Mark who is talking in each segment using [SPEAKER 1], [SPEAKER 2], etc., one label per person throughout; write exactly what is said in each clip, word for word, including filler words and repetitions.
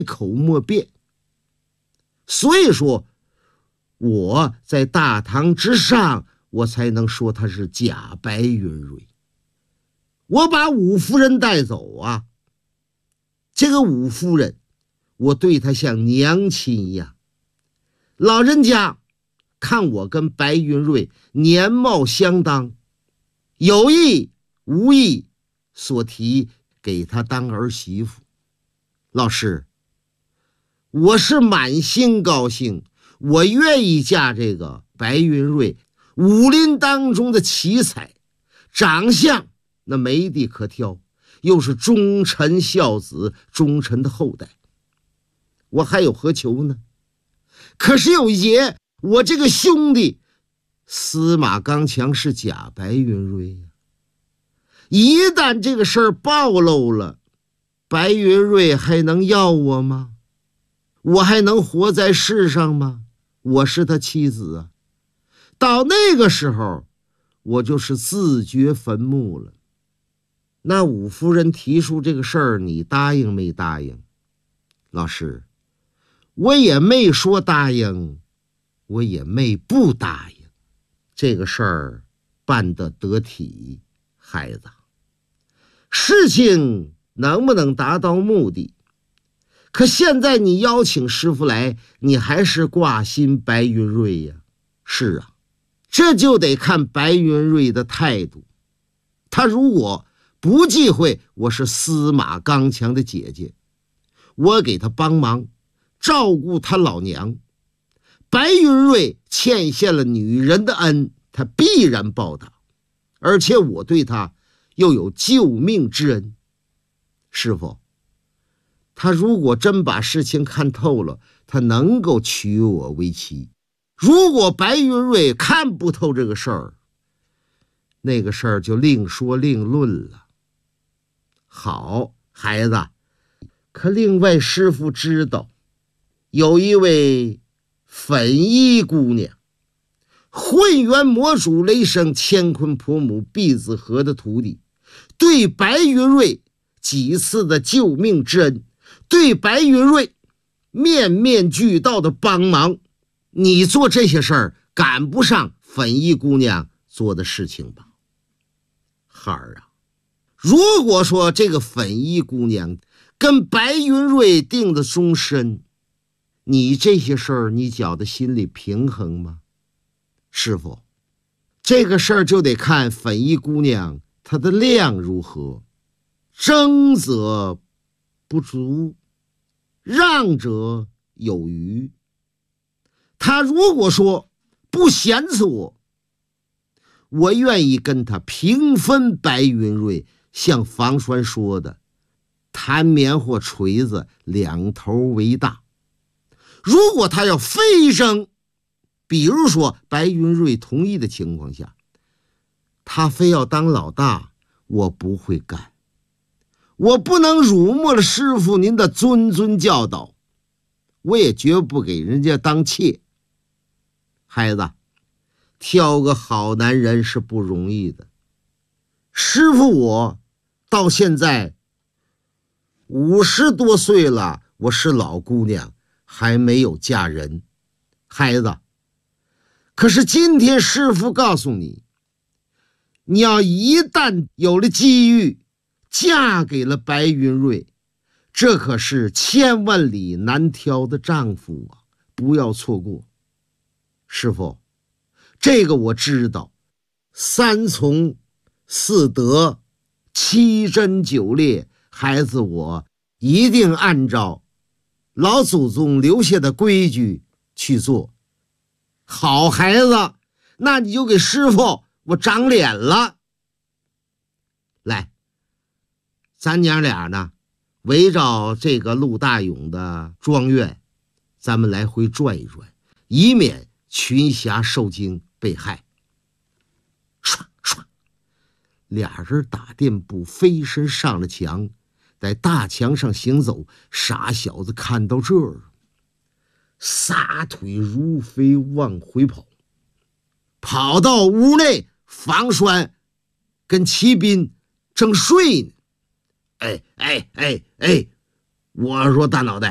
[SPEAKER 1] 口莫辩。所以说我在大堂之上，我才能说他是假白云瑞。我把武夫人带走啊，这个武夫人我对她像娘亲一样，老人家看我跟白云瑞年貌相当，有意无意所提给她当儿媳妇。老师，我是满心高兴，我愿意嫁这个白云瑞，武林当中的奇才，长相那没地可挑，又是忠臣孝子，忠臣的后代，我还有何求呢？可是有爷，我这个兄弟司马刚强是假白云瑞呀、啊，一旦这个事儿暴露了，白云瑞还能要我吗？我还能活在世上吗？我是他妻子啊，到那个时候我就是自掘坟墓了。那武夫人提出这个事儿，你答应没答应？老师，我也没说答应，我也没不答应。这个事儿办得得体，孩子，事情能不能达到目的？可现在你邀请师傅来，你还是挂心白云瑞呀？是啊，这就得看白云瑞的态度。他如果不忌讳我是司马刚强的姐姐，我给他帮忙照顾他老娘，白云瑞欠下了女人的恩，他必然报答，而且我对他又有救命之恩。师傅，他如果真把事情看透了，他能够娶我为妻。如果白云瑞看不透这个事儿，那个事儿就另说另论了。好，孩子，可另外师傅知道，有一位粉衣姑娘，混元魔主雷声乾坤婆母毕子河的徒弟，对白云瑞几次的救命之恩，对白云瑞面面俱到的帮忙，你做这些事儿赶不上粉衣姑娘做的事情吧？孩儿啊，如果说这个粉衣姑娘跟白云瑞定的终身，你这些事儿你觉得心里平衡吗？师傅，这个事儿就得看粉衣姑娘她的量如何，争则不足，让者有余。他如果说不嫌弃我，我愿意跟他平分白云瑞，像房栓说的，弹棉花锤子两头为大。如果他要非争，比如说白云瑞同意的情况下，他非要当老大，我不会干。我不能辱没了师傅您的谆谆教导，我也绝不给人家当妾。孩子，挑个好男人是不容易的。师傅我到现在五十多岁了，我是老姑娘，还没有嫁人。孩子，可是今天师傅告诉你，你要一旦有了机遇嫁给了白云瑞，这可是千万里难挑的丈夫啊，不要错过。师傅，这个我知道，三从四德七真九烈，孩子我一定按照老祖宗留下的规矩去做。好孩子，那你就给师傅我长脸了。来，咱娘俩呢，围绕这个陆大勇的庄院，咱们来回转一转，以免群侠受惊被害。唰唰，俩人打垫步飞身上了墙，在大墙上行走。傻小子看到这儿，撒腿如飞往回跑，跑到屋内，房栓跟骑兵正睡呢。哎哎哎哎，我说大脑袋，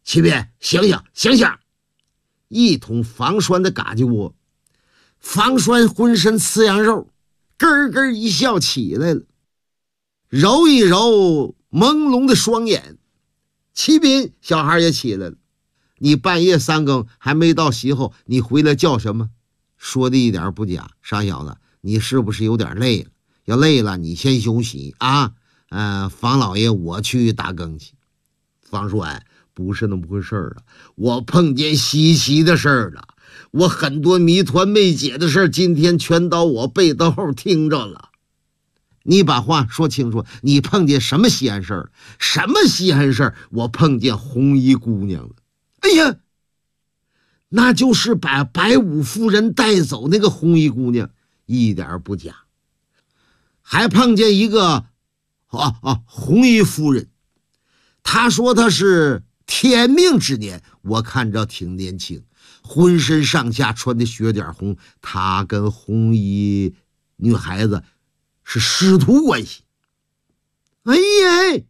[SPEAKER 1] 启禀，醒醒，醒醒！一捅房栓的嘎叽窝，房栓浑身呲羊肉，咯咯一笑起来了，揉一揉朦胧的双眼。启禀，小孩也起来了。你半夜三更还没到席后，你回来叫什么？说的一点不假，傻小子，你是不是有点累了？要累了，你先休息啊。呃，房老爷，我去打更去。房栓，不是那么回事儿啊！我碰见稀奇的事儿了，我很多谜团没解的事儿，今天全到我背到后听着了。你把话说清楚，你碰见什么稀罕事儿？什么稀罕事儿？我碰见红衣姑娘了。哎呀，那就是把白武夫人带走那个红衣姑娘，一点不假。还碰见一个啊啊红衣夫人，她说她是天命之年，我看着挺年轻，浑身上下穿的血点红，她跟红衣女孩子是师徒关系。哎呀，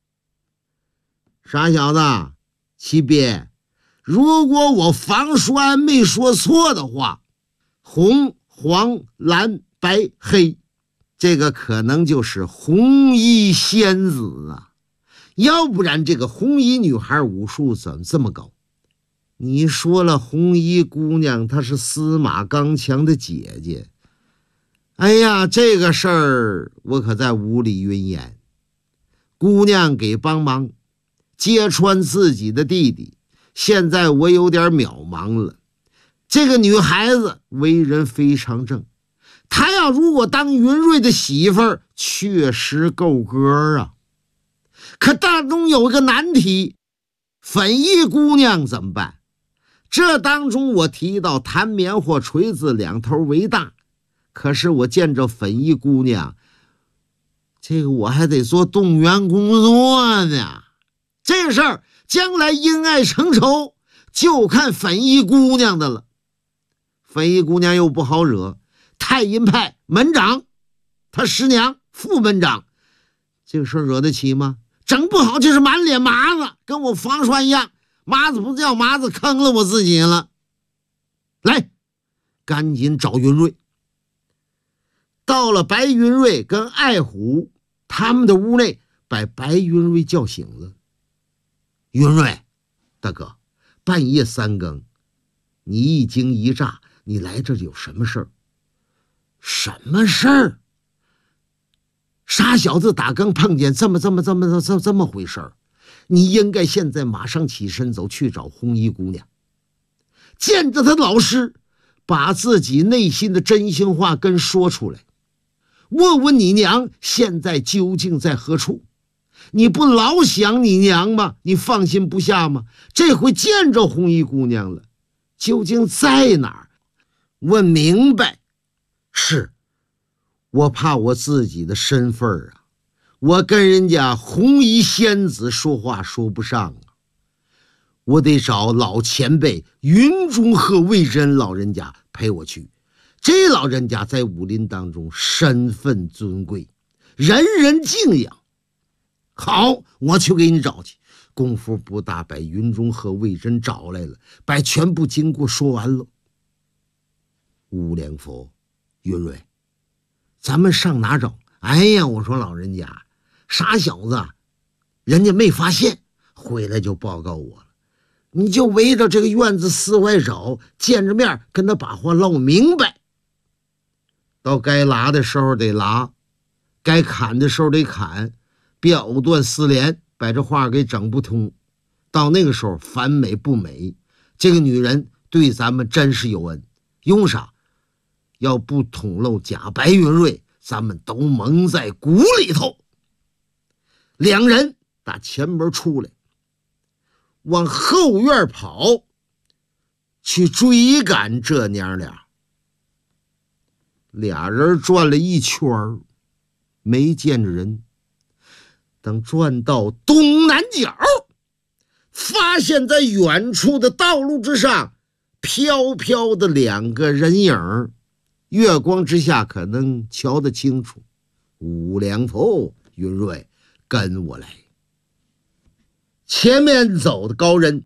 [SPEAKER 1] 傻小子，启禀，如果我房栓没说错的话，红、黄、蓝、白、黑，这个可能就是红衣仙子啊！要不然这个红衣女孩武术怎么这么高？你说了，红衣姑娘她是司马刚强的姐姐。哎呀，这个事儿我可在屋里云言。姑娘给帮忙揭穿自己的弟弟，现在我有点渺茫了。这个女孩子为人非常正，她要如果当云瑞的媳妇儿，确实够格啊。可当中有一个难题，粉衣姑娘怎么办？这当中我提到弹棉花锤子两头为大，可是我见着粉衣姑娘，这个我还得做动员工作呢。这事儿将来因爱成仇，就看粉衣姑娘的了。粉衣姑娘又不好惹，太阴派门长，他师娘副门长，这个事儿惹得起吗？整不好就是满脸麻子，跟我房栓一样，麻子不叫麻子，坑了我自己了。来，赶紧找云瑞。到了白云瑞跟爱虎他们的屋内，把白云瑞叫醒了。云瑞大哥，半夜三更你一惊一乍，你来这有什么事儿？什么事儿？傻小子打更碰见这么这么这么这么这么回事儿，你应该现在马上起身走去找红衣姑娘，见着他老师，把自己内心的真心话跟说出来，问问你娘现在究竟在何处？你不老想你娘吗？你放心不下吗？这回见着红衣姑娘了，究竟在哪儿？问明白。是，我怕我自己的身份啊，我跟人家红衣仙子说话说不上啊，我得找老前辈云中鹤魏真老人家陪我去。这老人家在武林当中身份尊贵，人人敬仰。好，我去给你找去。功夫不大，把云中鹤魏真找来了，把全部经过说完了。无量佛，云瑞，咱们上哪找？哎呀，我说老人家，傻小子，人家没发现，回来就报告我了。你就围着这个院子四外找，见着面跟他把话唠明白。到该拉的时候得拉，该砍的时候得砍，别藕断丝连，把这话给整不通。到那个时候反美不美，这个女人对咱们真是有恩，用啥？要不捅漏假白云瑞，咱们都蒙在鼓里头。两人打前门出来，往后院跑，去追赶这娘俩。俩人转了一圈，没见着人。等转到东南角，发现在远处的道路之上飘飘的两个人影，月光之下可能瞧得清楚。五两佛，云瑞，跟我来。前面走的高人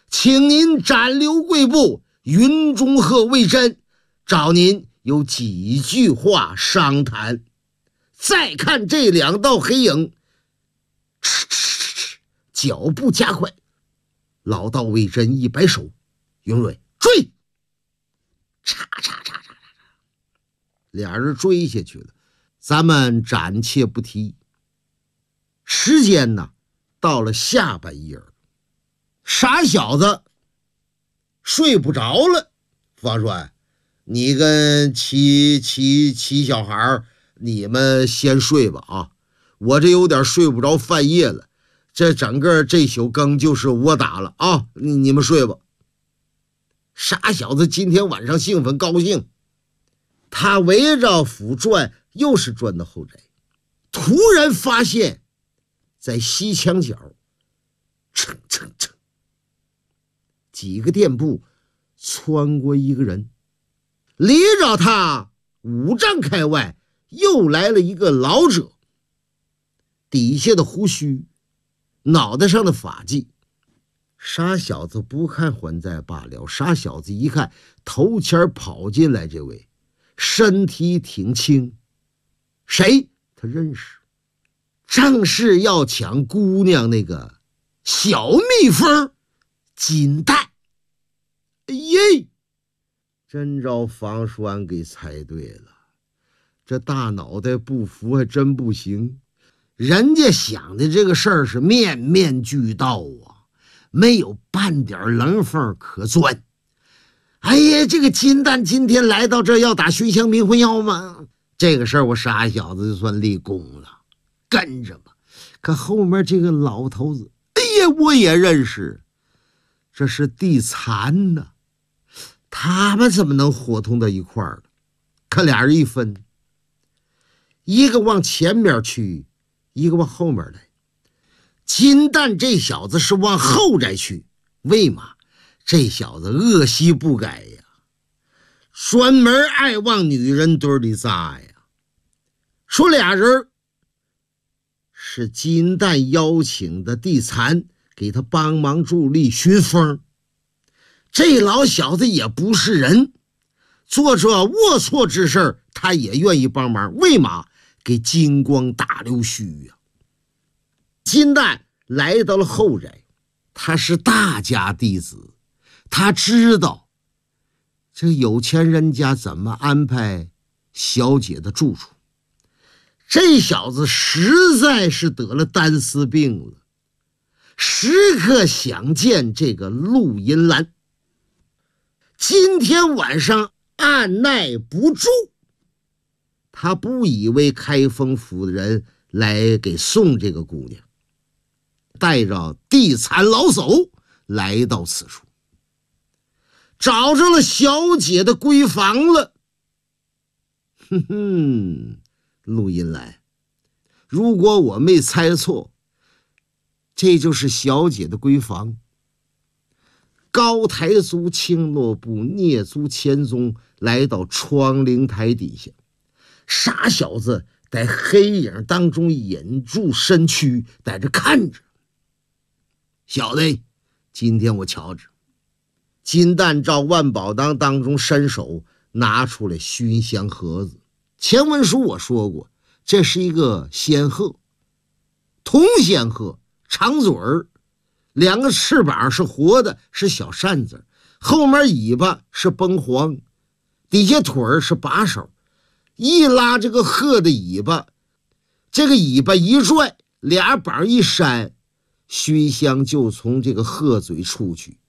[SPEAKER 1] 请您暂留贵部，云中鹤为真，找您有几句话商谈。再看这两道黑影，哧哧哧，脚步加快。老道魏真一摆手，云蕊追，嚓嚓嚓嚓嚓，俩人追下去了。咱们暂且不提。时间呢，到了下半夜了，傻小子睡不着了。方帅，你跟齐齐齐小孩你们先睡吧啊！我这有点睡不着，犯夜了。这整个这宿更就是我打了啊！你你们睡吧。傻小子今天晚上兴奋高兴，他围着府转，又是转到后宅，突然发现，在西墙角，蹭蹭蹭，几个垫步穿过一个人，离着他五丈开外，又来了一个老者，底下的胡须，脑袋上的发髻。傻小子不看还在罢了，傻小子一看头前跑进来这位，身体挺轻，谁？他认识，正是要抢姑娘那个小蜜蜂金蛋。哎耶，真招方栓给猜对了，这大脑袋不服还真不行。人家想的这个事儿是面面俱到啊，没有半点棱缝可钻。哎呀，这个金蛋今天来到这儿要打熏香迷魂药吗？这个事儿我傻小子就算立功了，跟着吧。可后面这个老头子，哎呀，我也认识，这是地残呐，他们怎么能伙同到一块儿了？可俩人一分，一个往前面去，一个往后面来。金蛋这小子是往后宅去，为嘛？这小子恶习不改呀，专门爱往女人堆里扎呀。说俩人是金蛋邀请的地残，给他帮忙助力寻风。这老小子也不是人，做这龌龊之事他也愿意帮忙，为嘛？给金光打溜须呀。金蛋来到了后宅，他是大家弟子，他知道这有钱人家怎么安排小姐的住处。这小子实在是得了单丝病了，时刻想见这个陆银兰。今天晚上按耐不住，他不以为开封府的人来给送这个姑娘，带着地残老叟来到此处，找着了小姐的闺房了。哼哼，陆银兰，如果我没猜错，这就是小姐的闺房。高台族青罗布，蹑足潜踪，来到窗棂台底下。傻小子在黑影当中隐住身躯，在这看着。小子，今天我瞧着。金蛋照万宝当当中伸手拿出来熏香盒子。前文书我说过，这是一个仙鹤，铜仙鹤，长嘴儿，两个翅膀是活的，是小扇子，后面尾巴是崩黄，底下腿儿是把手。一拉这个鹤的尾巴，这个尾巴一拽，俩膀一扇，熏香就从这个鹤嘴出去，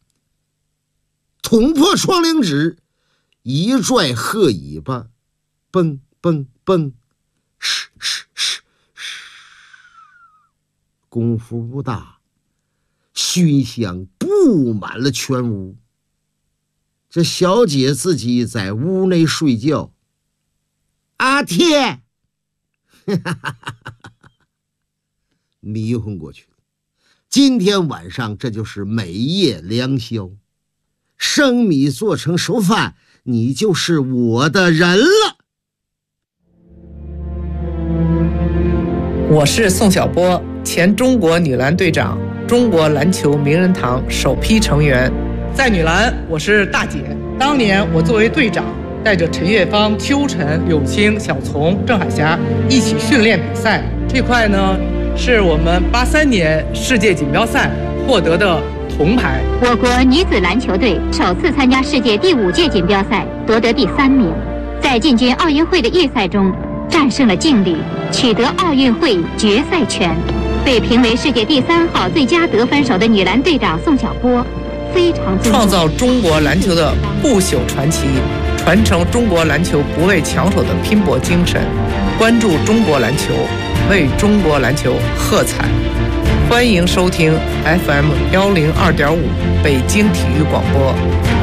[SPEAKER 1] 捅破窗棂纸，一拽鹤尾巴，蹦蹦蹦，哧哧哧哧，功夫不大，熏香布满了全屋。这小姐自己在屋内睡觉，阿天，迷昏过去了。今天晚上这就是美夜良宵，生米做成熟饭，你就是我的人了。
[SPEAKER 2] 我是宋小波，前中国女篮队长。 中国篮球名人堂首批成员。在女篮，我是大姐。当年我作为队长，带着陈月芳、邱晨、柳青、小丛、郑海霞一起训练比赛。这块呢，是我们八三年世界锦标赛获得的铜牌。
[SPEAKER 3] 我国女子篮球队首次参加世界第五届锦标赛，夺得第三名。在进军奥运会的预赛中，战胜了劲旅，取得奥运会决赛权。被评为世界第三号最佳得分手的女篮队长宋晓波，非常
[SPEAKER 2] 创造中国篮球的不朽传奇，传承中国篮球不畏强手的拼搏精神，关注中国篮球，为中国篮球喝彩。欢迎收听 F M 幺零二点五北京体育广播。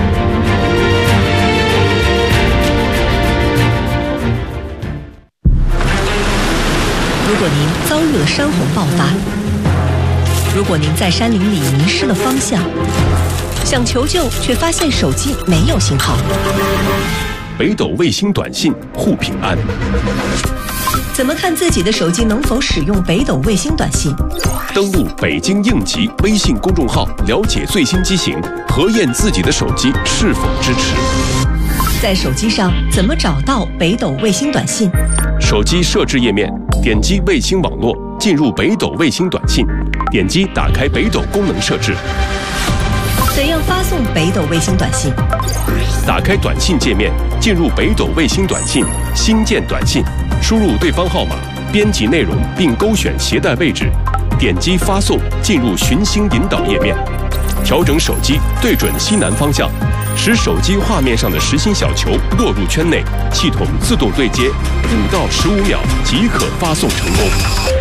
[SPEAKER 4] 如果您遭遇了山洪爆发，如果您在山林里迷失了方向，想求救却发现手机没有信号，
[SPEAKER 5] 北斗卫星短信护平安。
[SPEAKER 4] 怎么看自己的手机能否使用北斗卫星短信？
[SPEAKER 5] 登录北京应急微信公众号，了解最新机型，核验自己的手机是否支持。
[SPEAKER 4] 在手机上怎么找到北斗卫星短信？
[SPEAKER 5] 手机设置页面，点击卫星网络，进入北斗卫星短信，点击打开北斗功能设置。
[SPEAKER 4] 怎样发送北斗卫星短信？
[SPEAKER 5] 打开短信界面，进入北斗卫星短信，新建短信，输入对方号码，编辑内容并勾选携带位置，点击发送，进入寻星引导页面，调整手机对准西南方向，使手机画面上的实心小球落入圈内，系统自动对接，五到十五秒即可发送成功。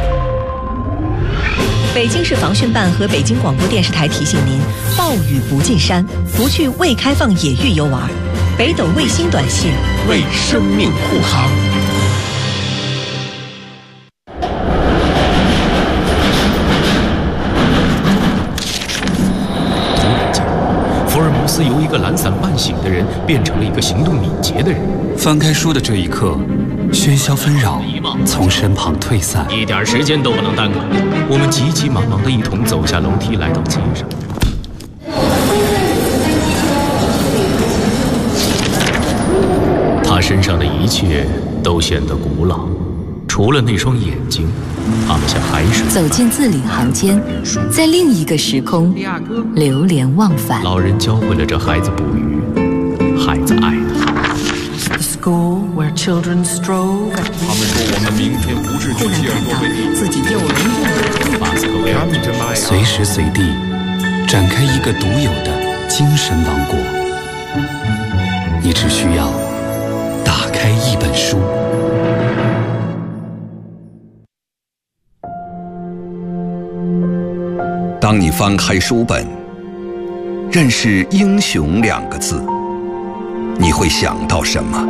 [SPEAKER 4] 北京市防汛办和北京广播电视台提醒您：暴雨不进山，不去未开放野域游玩。北斗卫星短信
[SPEAKER 5] 为生命护航。
[SPEAKER 6] 福尔摩斯由一个懒散半醒的人变成了一个行动敏捷的人。
[SPEAKER 7] 翻开书的这一刻，喧嚣纷扰从身旁退散，
[SPEAKER 6] 一点时间都不能耽搁。我们急急忙忙地一同走下楼梯，来到街上。他身上的一切都显得古老，除了那双眼睛，它们像海水。
[SPEAKER 8] 走进字里行间，在另一个时空流连忘返。
[SPEAKER 6] 老人教会了这孩子捕鱼，孩子爱他。
[SPEAKER 9] 他们说我们明天不是去见过
[SPEAKER 8] 自己又能
[SPEAKER 6] 巴斯克维尔
[SPEAKER 7] 随时随地展开一个独有的精神王国。你只需要打开一本书。
[SPEAKER 10] 当你翻开书本，认识英雄两个字，你会想到什么？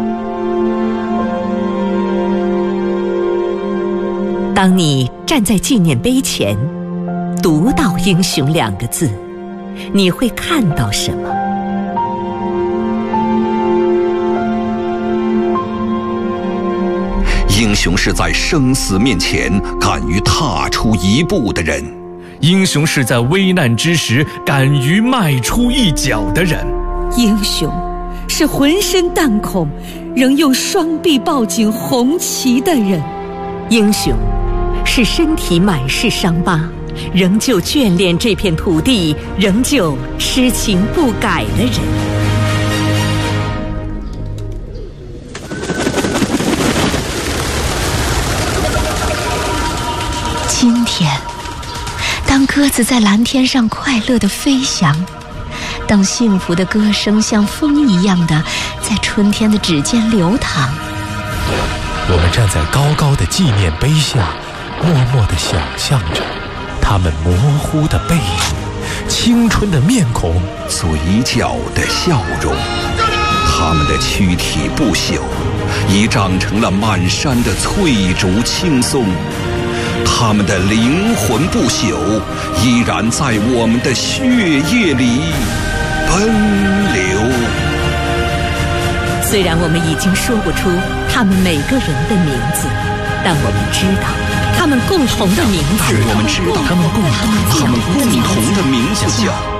[SPEAKER 4] 当你站在纪念碑前，读到英雄两个字，你会看到什么？
[SPEAKER 10] 英雄是在生死面前敢于踏出一步的人。
[SPEAKER 6] 英雄是在危难之时敢于迈出一脚的人。
[SPEAKER 11] 英雄是浑身弹孔仍用双臂抱紧红旗的人。
[SPEAKER 4] 英雄是身体满是伤疤，仍旧眷恋这片土地，仍旧痴情不改的人。
[SPEAKER 8] 今天，当鸽子在蓝天上快乐地飞翔，当幸福的歌声像风一样的在春天的指尖流淌，
[SPEAKER 6] 我们站在高高的纪念碑下，默默地想象着他们模糊的背影，青春的面孔，
[SPEAKER 10] 嘴角的笑容。他们的躯体不朽，已长成了满山的翠竹青松。他们的灵魂不朽，依然在我们的血液里奔流。
[SPEAKER 4] 虽然我们已经说不出他们每个人的名字，但我们知道
[SPEAKER 11] 他们共同的名字，
[SPEAKER 10] 我们知道他们共同他们共同的名字叫